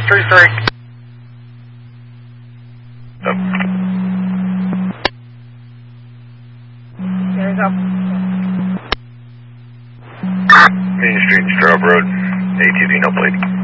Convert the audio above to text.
33. Up. There we go. Main Street, Straub Road, ATV, no plate.